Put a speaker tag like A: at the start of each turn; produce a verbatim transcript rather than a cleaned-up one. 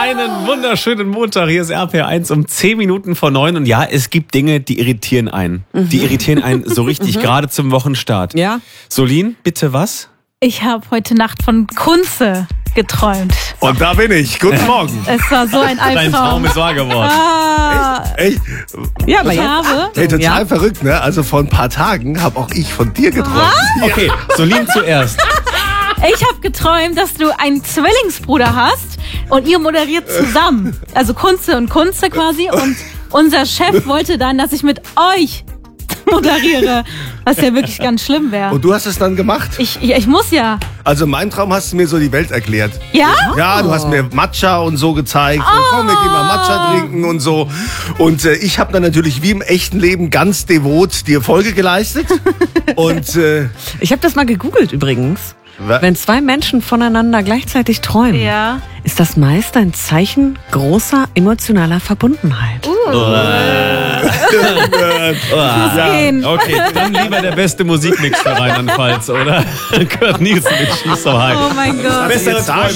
A: Einen wunderschönen Montag. Hier ist R P R eins um zehn Minuten vor neun. Und ja, es gibt Dinge, die irritieren einen. Mhm. Die irritieren einen so richtig, mhm. gerade zum Wochenstart.
B: Ja.
A: Solin, bitte was?
C: Ich habe heute Nacht von Kunze geträumt.
D: Und da bin ich. Guten Morgen.
C: Es war so ein Albtraum.
A: Dein Traum ist wahr geworden.
C: Ah,
D: Echt?
B: Ja, aber
C: ich
B: jetzt.
C: habe...
D: Hey, total
B: Ja.
D: verrückt, ne? Also vor ein paar Tagen habe auch ich von dir geträumt.
A: Okay, Solin zuerst.
C: Ich habe geträumt, dass du einen Zwillingsbruder hast und ihr moderiert zusammen. Also Kunze und Kunze quasi. Und unser Chef wollte dann, dass ich mit euch moderiere. Was ja wirklich ganz schlimm wäre.
D: Und du hast es dann gemacht?
C: Ich, ich, ich muss ja.
D: Also in meinem Traum hast du mir so die Welt erklärt.
C: Ja?
D: Ja, du hast mir Matcha und so gezeigt. Und komm, wir gehen mal Matcha trinken und so. Und äh, ich habe dann natürlich wie im echten Leben ganz devot dir Folge geleistet. Und äh,
B: Ich habe das mal gegoogelt übrigens.
D: wa-
B: Wenn zwei Menschen voneinander gleichzeitig träumen,
C: Ja.
B: ist das meist ein Zeichen großer emotionaler Verbundenheit.
C: Gehen.
A: Okay, dann lieber der beste Musikmix für Rheinland-Pfalz, oder? Kurt Nielsen mit She's So High.
C: Oh mein Gott.
D: was du jetzt
A: Bessere
D: sagst,